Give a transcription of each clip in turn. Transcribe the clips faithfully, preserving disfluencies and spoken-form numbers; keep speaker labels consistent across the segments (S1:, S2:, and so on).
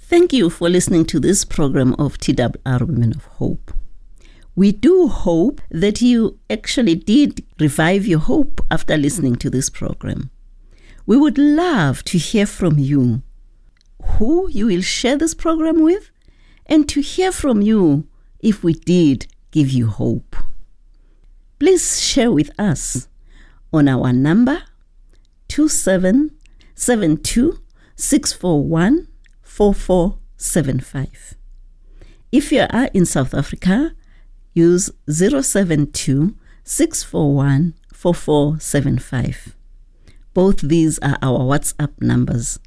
S1: Thank you for listening to this program of T W R Women of Hope. We do hope that you actually did revive your hope after listening to this program. We would love to hear from you, who you will share this program with, and to hear from you if we did give you hope. Please share with us on our number two seven seven two, six four one, four four seven five. If you are in South Africa, use zero seven two, six four one, four four seven five. Both these are our WhatsApp numbers.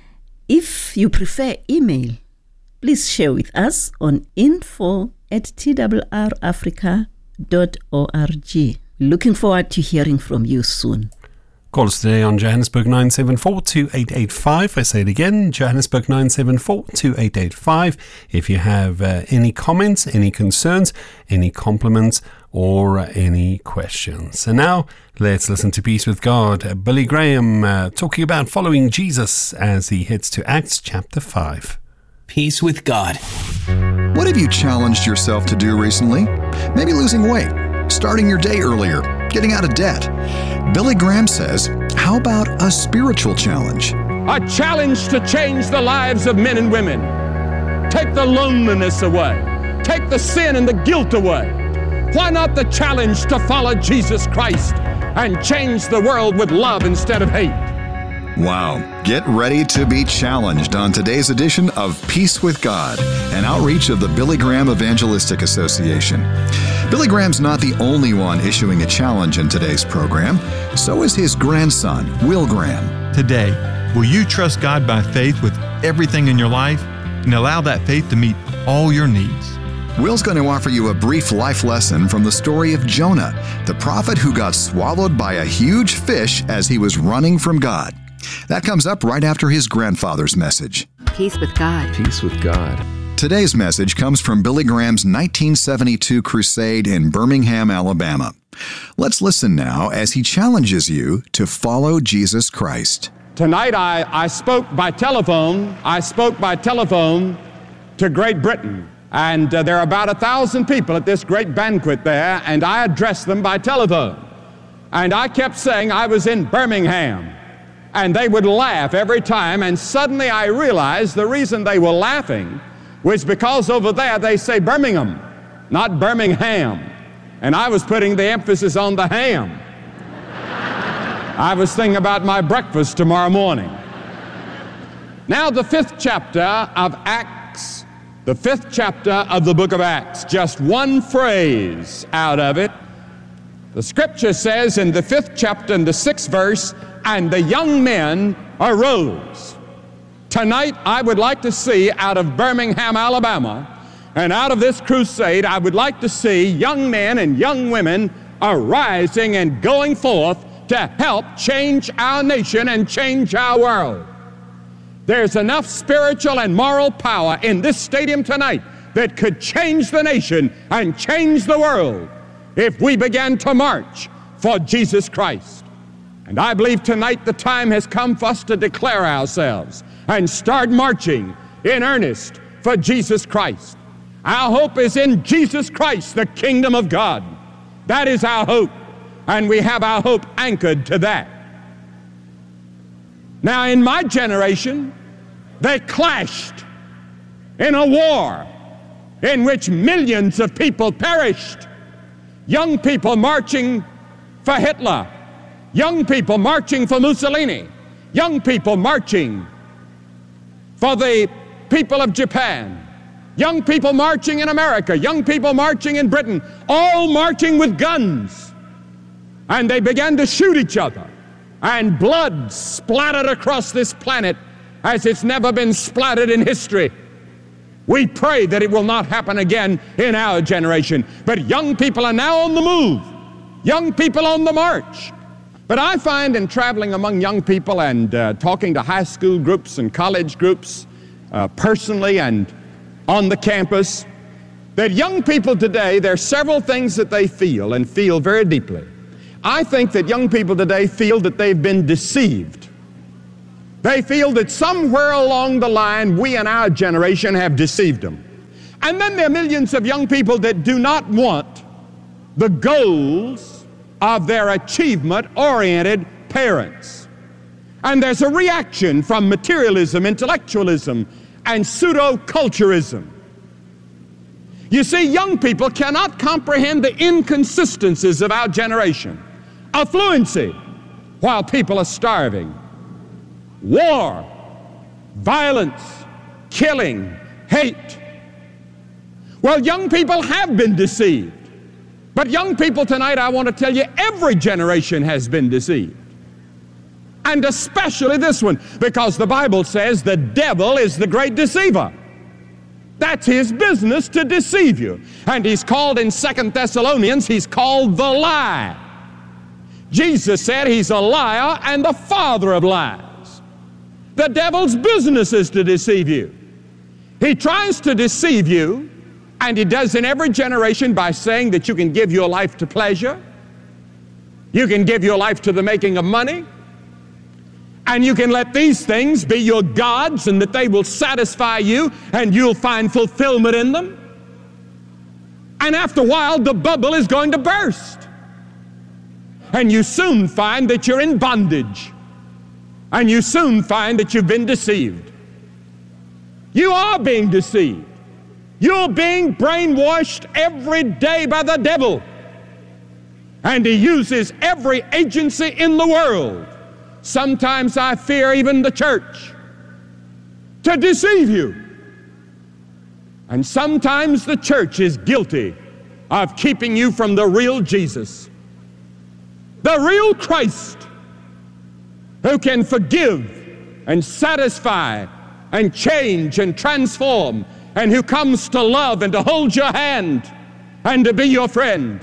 S1: If you prefer email, please share with us on info at t w r africa dot org. Looking forward to hearing from you soon.
S2: Call us today on Johannesburg nine seven four, two eight eight five. I say it again, Johannesburg nine seven four, two eight eight five. If you have uh, any comments, any concerns, any compliments, or uh, any questions. And now, let's listen to Peace with God. Billy Graham uh, talking about following Jesus as he heads to Acts chapter five.
S3: Peace with God.
S4: What have you challenged yourself to do recently? Maybe losing weight, starting your day earlier, getting out of debt. Billy Graham says, how about a spiritual challenge?
S5: A challenge to change the lives of men and women. Take the loneliness away. Take the sin and the guilt away. Why not the challenge to follow Jesus Christ and change the world with love instead of hate?
S4: Wow. Get ready to be challenged on today's edition of Peace with God, an outreach of the Billy Graham Evangelistic Association. Billy Graham's not the only one issuing a challenge in today's program. So is his grandson, Will Graham.
S6: Today, will you trust God by faith with everything in your life and allow that faith to meet all your needs?
S4: Will's going to offer you a brief life lesson from the story of Jonah, the prophet who got swallowed by a huge fish as he was running from God. That comes up right after his grandfather's message.
S7: Peace with God.
S8: Peace with God.
S4: Today's message comes from Billy Graham's nineteen seventy-two crusade in Birmingham, Alabama. Let's listen now as he challenges you to follow Jesus Christ.
S5: Tonight I, I spoke by telephone. I spoke by telephone to Great Britain. And uh, there are about a thousand people at this great banquet there, and I addressed them by telephone. And I kept saying I was in Birmingham. And they would laugh every time, and suddenly I realized the reason they were laughing was because over there they say Birmingham, not Birmingham. And I was putting the emphasis on the ham. I was thinking about my breakfast tomorrow morning. Now the fifth chapter of Acts, the fifth chapter of the book of Acts, just one phrase out of it. The scripture says in the fifth chapter, in the sixth verse, and the young men arose. Tonight, I would like to see out of Birmingham, Alabama, and out of this crusade, I would like to see young men and young women arising and going forth to help change our nation and change our world. There's enough spiritual and moral power in this stadium tonight that could change the nation and change the world if we began to march for Jesus Christ. And I believe tonight the time has come for us to declare ourselves and start marching in earnest for Jesus Christ. Our hope is in Jesus Christ, the kingdom of God. That is our hope, and we have our hope anchored to that. Now, in my generation, they clashed in a war in which millions of people perished. Young people marching for Hitler. Young people marching for Mussolini. Young people marching for the people of Japan. Young people marching in America. Young people marching in Britain. All marching with guns. And they began to shoot each other. And blood splattered across this planet as it's never been splattered in history. We pray that it will not happen again in our generation. But young people are now on the move. Young people on the march. But I find in traveling among young people and uh, talking to high school groups and college groups, uh, personally and on the campus, that young people today, there are several things that they feel and feel very deeply. I think that young people today feel that they've been deceived. They feel that somewhere along the line, we in our generation have deceived them. And then there are millions of young people that do not want the goals of their achievement-oriented parents. And there's a reaction from materialism, intellectualism, and pseudo-culturism. You see, young people cannot comprehend the inconsistencies of our generation. Affluency while people are starving. War, violence, killing, hate. Well, young people have been deceived. But young people tonight, I want to tell you, every generation has been deceived. And especially this one, because the Bible says the devil is the great deceiver. That's his business, to deceive you. And he's called in Second Thessalonians, he's called the lie. Jesus said he's a liar and the father of lies. The devil's business is to deceive you. He tries to deceive you, and he does in every generation by saying that you can give your life to pleasure, you can give your life to the making of money, and you can let these things be your gods, and that they will satisfy you and you'll find fulfillment in them. And after a while, the bubble is going to burst. And you soon find that you're in bondage. And you soon find that you've been deceived. You are being deceived. You're being brainwashed every day by the devil. And he uses every agency in the world. Sometimes I fear even the church, to deceive you. And sometimes the church is guilty of keeping you from the real Jesus, the real Christ, who can forgive and satisfy and change and transform, and who comes to love and to hold your hand and to be your friend.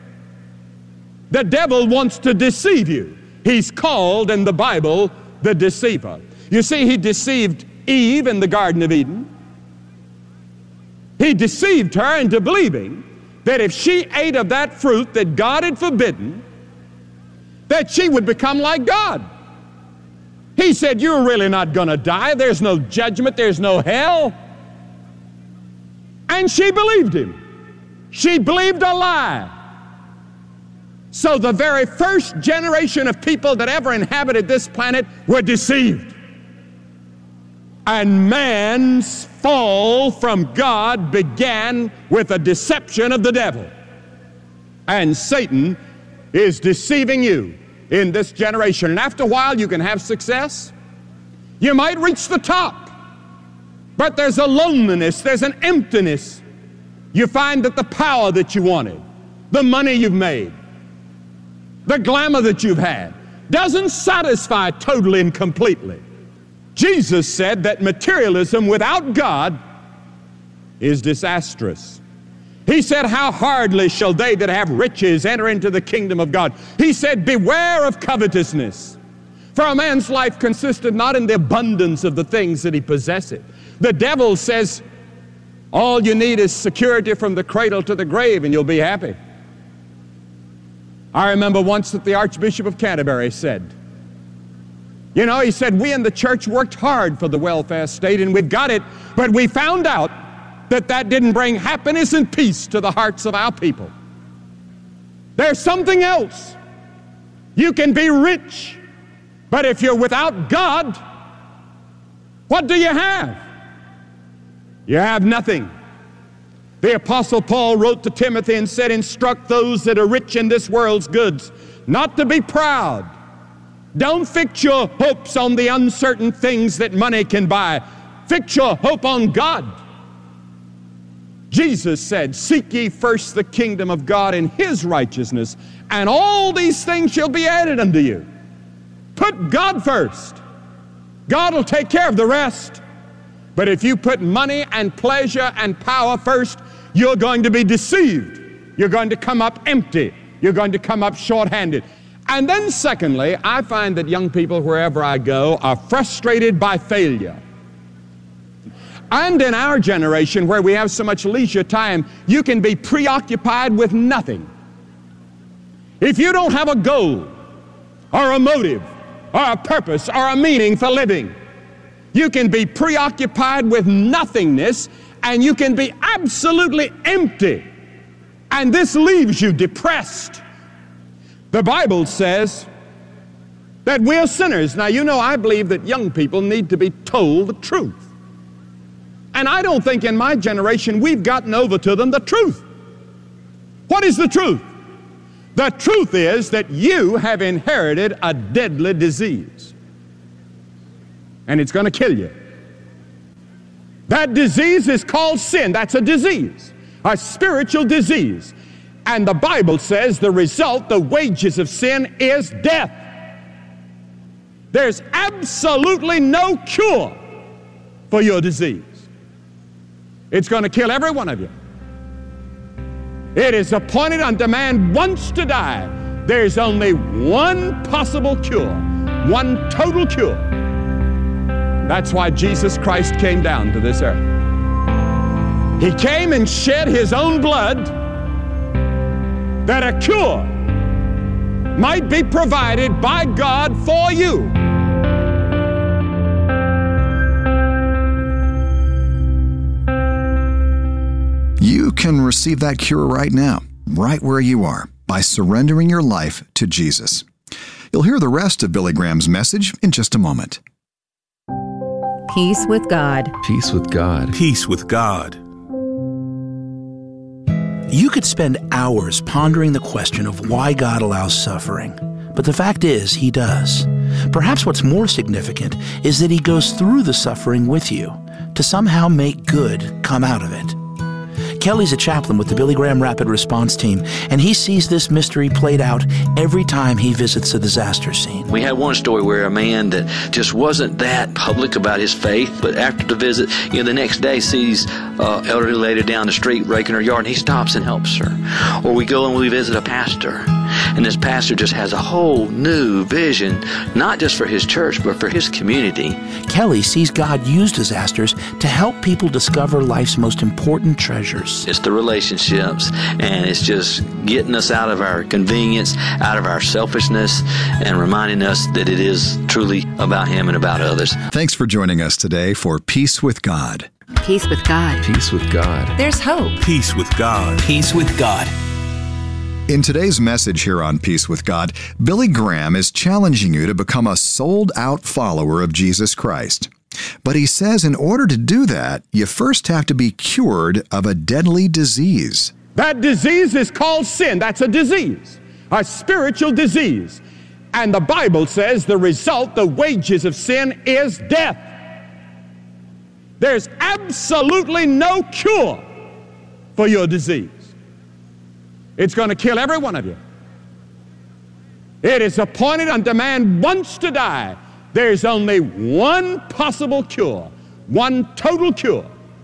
S5: The devil wants to deceive you. He's called in the Bible the deceiver. You see, he deceived Eve in the Garden of Eden. He deceived her into believing that if she ate of that fruit that God had forbidden, that she would become like God. He said, you're really not going to die. There's no judgment. There's no hell. And she believed him. She believed a lie. So the very first generation of people that ever inhabited this planet were deceived. And man's fall from God began with a deception of the devil. And Satan is deceiving you in this generation. And after a while, you can have success. You might reach the top. But there's a loneliness, there's an emptiness. You find that the power that you wanted, the money you've made, the glamour that you've had, doesn't satisfy totally and completely. Jesus said that materialism without God is disastrous. He said, how hardly shall they that have riches enter into the kingdom of God. He said, beware of covetousness. For a man's life consisted not in the abundance of the things that he possesseth. The devil says, all you need is security from the cradle to the grave and you'll be happy. I remember once that the Archbishop of Canterbury said, you know, he said, we in the church worked hard for the welfare state and we've got it, but we found out that that didn't bring happiness and peace to the hearts of our people. There's something else. You can be rich, but if you're without God, what do you have? You have nothing. The Apostle Paul wrote to Timothy and said, instruct those that are rich in this world's goods not to be proud. Don't fix your hopes on the uncertain things that money can buy. Fix your hope on God. Jesus said, seek ye first the kingdom of God and his righteousness, and all these things shall be added unto you. Put God first. God will take care of the rest. But if you put money and pleasure and power first, you're going to be deceived. You're going to come up empty. You're going to come up short-handed. And then secondly, I find that young people, wherever I go, are frustrated by failure. And in our generation, where we have so much leisure time, you can be preoccupied with nothing. If you don't have a goal or a motive or a purpose or a meaning for living. You can be preoccupied with nothingness, and you can be absolutely empty, and this leaves you depressed. The Bible says that we're sinners. Now, you know, I believe that young people need to be told the truth. And I don't think in my generation we've gotten over to them the truth. What is the truth? The truth is that you have inherited a deadly disease, and it's going to kill you. That disease is called sin. That's a disease, a spiritual disease. And the Bible says the result, the wages of sin, is death. There's absolutely no cure for your disease. It's going to kill every one of you. It is appointed unto man once to die. There's only one possible cure, one total cure. That's why Jesus Christ came down to this earth. He came and shed his own blood that a cure might be provided by God for you.
S4: You can receive that cure right now, right where you are, by surrendering your life to Jesus. You'll hear the rest of Billy Graham's message in just a moment.
S3: Peace with God.
S7: Peace with God.
S8: Peace with God.
S9: You could spend hours pondering the question of why God allows suffering, but the fact is, He does. Perhaps what's more significant is that He goes through the suffering with you to somehow make good come out of it. Kelly's a chaplain with the Billy Graham Rapid Response Team, and he sees this mystery played out every time he visits a disaster scene.
S10: We had one story where a man that just wasn't that public about his faith, but after the visit, you know, the next day sees uh, elderly lady down the street raking her yard, and he stops and helps her. Or we go and we visit a pastor, and this pastor just has a whole new vision, not just for his church, but for his community.
S9: Kelly sees God use disasters to help people discover life's most important treasures.
S10: It's the relationships, and it's just getting us out of our convenience, out of our selfishness, and reminding us that it is truly about Him and about others.
S4: Thanks for joining us today for Peace with God.
S3: Peace with God.
S7: Peace with God.
S3: There's hope.
S8: Peace with God.
S9: Peace with God.
S4: In today's message here on Peace with God, Billy Graham is challenging you to become a sold-out follower of Jesus Christ. But he says in order to do that, you first have to be cured of a deadly disease.
S5: That disease is called sin. That's a disease, a spiritual disease. And the Bible says the result, the wages of sin, is death. There's absolutely no cure for your disease. It's going to kill every one of you. It is appointed unto man once to die. There's only one possible cure, one total cure.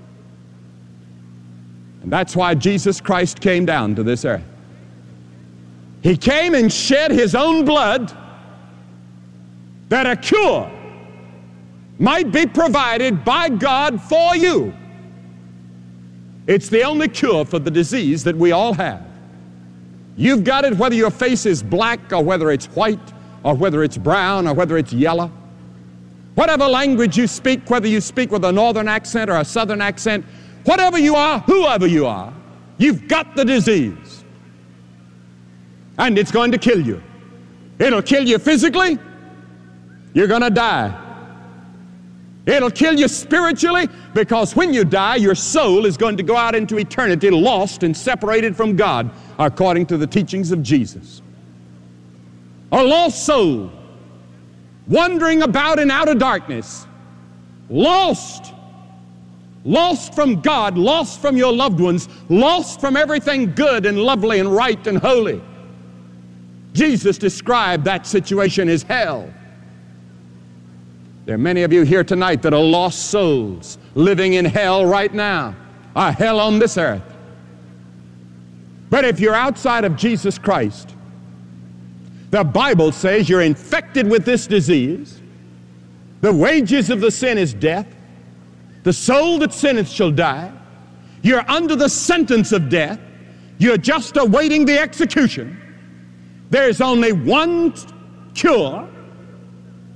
S5: And that's why Jesus Christ came down to this earth. He came and shed his own blood that a cure might be provided by God for you. It's the only cure for the disease that we all have. You've got it whether your face is black or whether it's white or whether it's brown or whether it's yellow. Whatever language you speak, whether you speak with a northern accent or a southern accent, whatever you are, whoever you are, you've got the disease. And it's going to kill you. It'll kill you physically. You're going to die. It'll kill you spiritually, because when you die, your soul is going to go out into eternity lost and separated from God, according to the teachings of Jesus. A lost soul, wandering about in outer darkness, lost, lost from God, lost from your loved ones, lost from everything good and lovely and right and holy. Jesus described that situation as hell. There are many of you here tonight that are lost souls living in hell right now, a hell on this earth. But if you're outside of Jesus Christ, the Bible says you're infected with this disease. The wages of the sin is death. The soul that sinneth shall die. You're under the sentence of death. You're just awaiting the execution. There's only one cure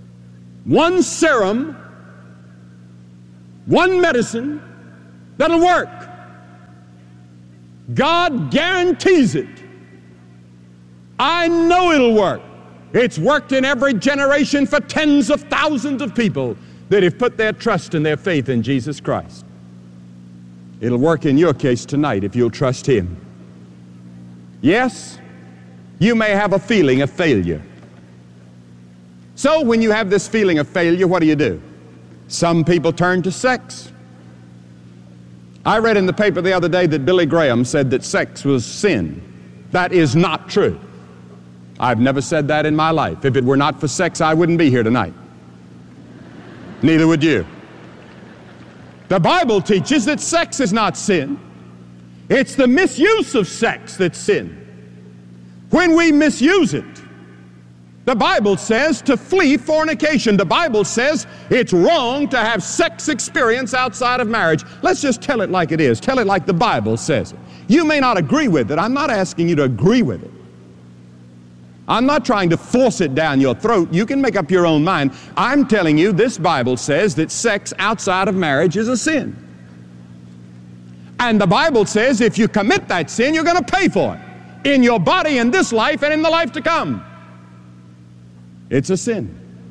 S5: one serum, one medicine that'll work. God guarantees it. I know it'll work. It's worked in every generation for tens of thousands of people that have put their trust and their faith in Jesus Christ. It'll work in your case tonight if you'll trust Him. Yes, you may have a feeling of failure. So when you have this feeling of failure, what do you do? Some people turn to sex. I read in the paper the other day that Billy Graham said that sex was sin. That is not true. I've never said that in my life. If it were not for sex, I wouldn't be here tonight. Neither would you. The Bible teaches that sex is not sin. It's the misuse of sex that's sin. When we misuse it, the Bible says to flee fornication. The Bible says it's wrong to have sex experience outside of marriage. Let's just tell it like it is. Tell it like the Bible says it. You may not agree with it. I'm not asking you to agree with it. I'm not trying to force it down your throat. You can make up your own mind. I'm telling you this Bible says that sex outside of marriage is a sin. And the Bible says if you commit that sin, you're going to pay for it in your body in this life and in the life to come. It's a sin.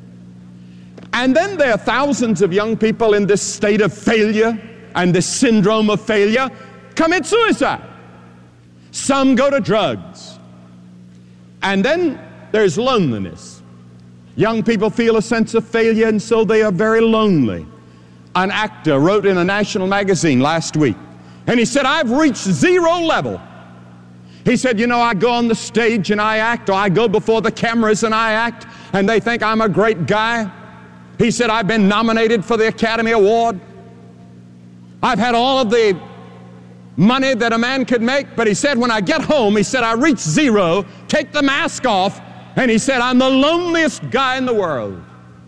S5: And then there are thousands of young people in this state of failure and this syndrome of failure commit suicide. Some go to drugs. And then there's loneliness. Young people feel a sense of failure, and so they are very lonely. An actor wrote in a national magazine last week, and he said, I've reached zero level. He said, you know, I go on the stage and I act, or I go before the cameras and I act, and they think I'm a great guy. He said, I've been nominated for the Academy Award. I've had all of the money that a man could make, but he said, when I get home, he said, I reach zero, take the mask off, and he said, I'm the loneliest guy in the world.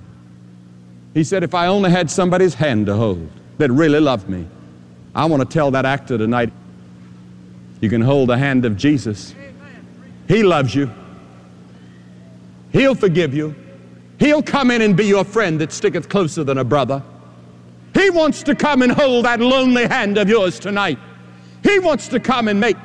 S5: He said, if I only had somebody's hand to hold that really loved me. I want to tell that actor tonight, you can hold the hand of Jesus. He loves you. He'll forgive you. He'll come in and be your friend that sticketh closer than a brother. He wants to come and hold that lonely hand of yours tonight. He wants to come and make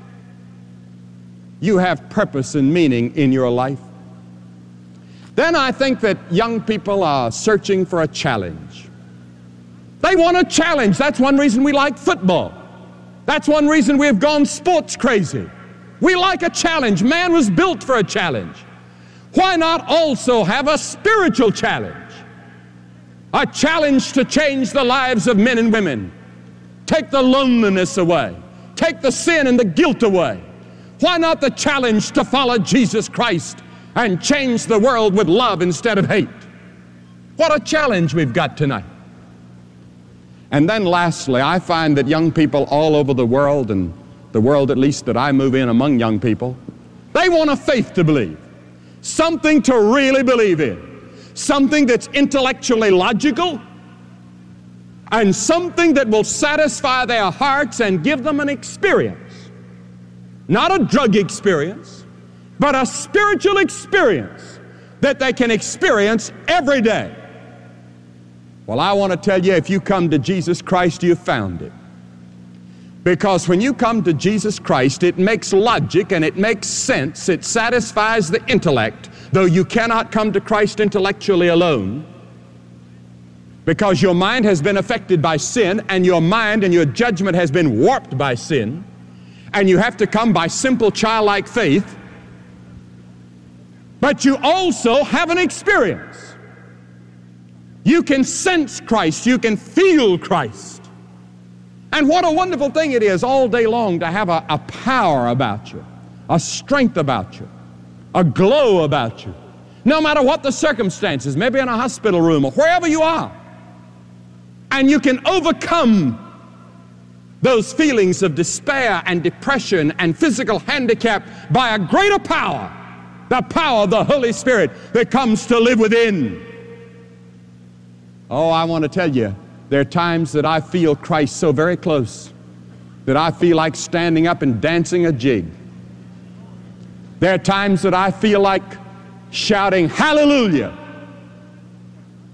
S5: you have purpose and meaning in your life. Then I think that young people are searching for a challenge. They want a challenge. That's one reason we like football. That's one reason we have gone sports crazy. We like a challenge. Man was built for a challenge. Why not also have a spiritual challenge? A challenge to change the lives of men and women. Take the loneliness away. Take the sin and the guilt away. Why not the challenge to follow Jesus Christ and change the world with love instead of hate? What a challenge we've got tonight. And then lastly, I find that young people all over the world, and the world at least that I move in among young people, they want a faith to believe. Something to really believe in. Something that's intellectually logical, and something that will satisfy their hearts and give them an experience. Not a drug experience, but a spiritual experience that they can experience every day. Well, I want to tell you, if you come to Jesus Christ, you've found it. Because when you come to Jesus Christ, it makes logic and it makes sense. It satisfies the intellect, though you cannot come to Christ intellectually alone. Because your mind has been affected by sin, and your mind and your judgment has been warped by sin, and you have to come by simple childlike faith. But you also have an experience. You can sense Christ. You can feel Christ. And what a wonderful thing it is all day long to have a, a power about you, a strength about you, a glow about you. No matter what the circumstances, maybe in a hospital room or wherever you are. And you can overcome those feelings of despair and depression and physical handicap by a greater power, the power of the Holy Spirit that comes to live within. Oh, I want to tell you, there are times that I feel Christ so very close that I feel like standing up and dancing a jig. There are times that I feel like shouting, hallelujah.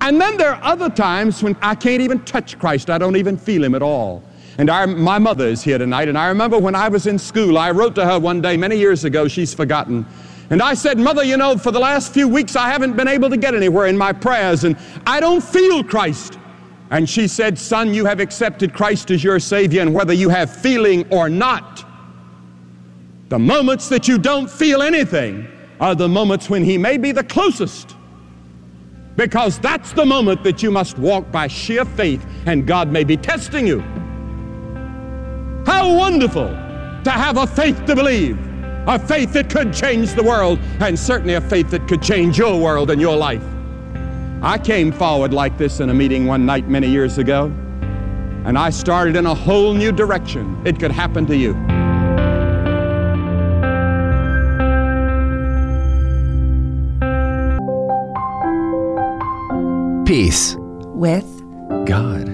S5: And then there are other times when I can't even touch Christ. I don't even feel Him at all. And our, my mother is here tonight, and I remember when I was in school, I wrote to her one day many years ago, she's forgotten, and I said, Mother, you know, for the last few weeks I haven't been able to get anywhere in my prayers, and I don't feel Christ. And she said, son, you have accepted Christ as your Savior, and whether you have feeling or not, the moments that you don't feel anything are the moments when He may be the closest, because that's the moment that you must walk by sheer faith, and God may be testing you. How wonderful to have a faith to believe, a faith that could change the world, and certainly a faith that could change your world and your life. I came forward like this in a meeting one night many years ago, and I started in a whole new direction. It could happen to you.
S7: Peace
S3: with
S7: God.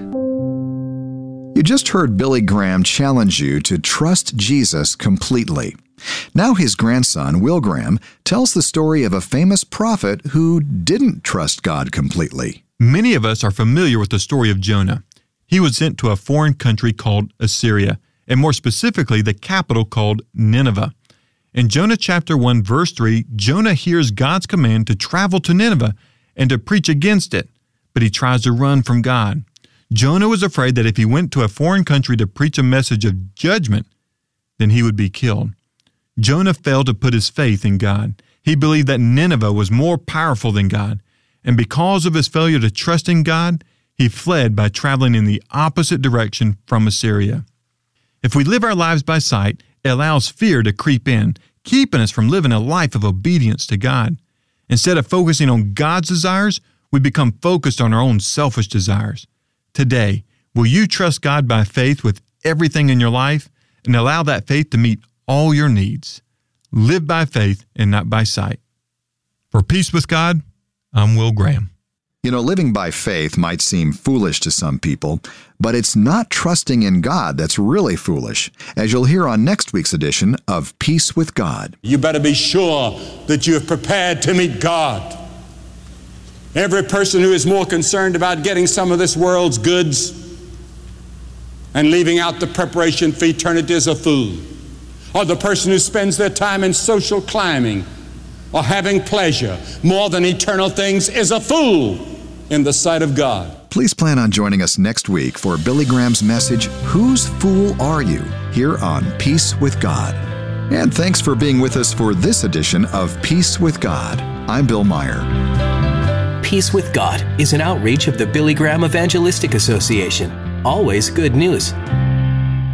S4: You just heard Billy Graham challenge you to trust Jesus completely. Now his grandson, Will Graham, tells the story of a famous prophet who didn't trust God completely.
S6: Many of us are familiar with the story of Jonah. He was sent to a foreign country called Assyria, and more specifically, the capital called Nineveh. In Jonah chapter one, verse three, Jonah hears God's command to travel to Nineveh and to preach against it, but he tries to run from God. Jonah was afraid that if he went to a foreign country to preach a message of judgment, then he would be killed. Jonah failed to put his faith in God. He believed that Nineveh was more powerful than God, and because of his failure to trust in God, he fled by traveling in the opposite direction from Assyria. If we live our lives by sight, it allows fear to creep in, keeping us from living a life of obedience to God. Instead of focusing on God's desires, we become focused on our own selfish desires. Today, will you trust God by faith with everything in your life and allow that faith to meet all your needs? Live by faith and not by sight. For Peace with God, I'm Will Graham.
S4: You know, living by faith might seem foolish to some people, but it's not trusting in God that's really foolish, as you'll hear on next week's edition of Peace with God.
S5: You better be sure that you have prepared to meet God. Every person who is more concerned about getting some of this world's goods and leaving out the preparation for eternity is a fool. Or the person who spends their time in social climbing or having pleasure more than eternal things is a fool in the sight of God.
S4: Please plan on joining us next week for Billy Graham's message, Whose Fool Are You?, here on Peace with God. And thanks for being with us for this edition of Peace with God. I'm Bill Meyer.
S11: Peace with God is an outreach of the Billy Graham Evangelistic Association. Always good news.